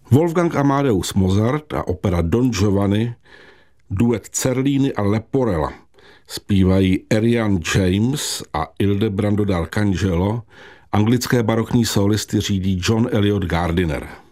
Wolfgang Amadeus Mozart a opera Don Giovanni, duet Cerlini a Leporella. Zpívají Arian James a Ildebrando D'Arcangelo, anglické barokní sólisty řídí John Eliot Gardiner.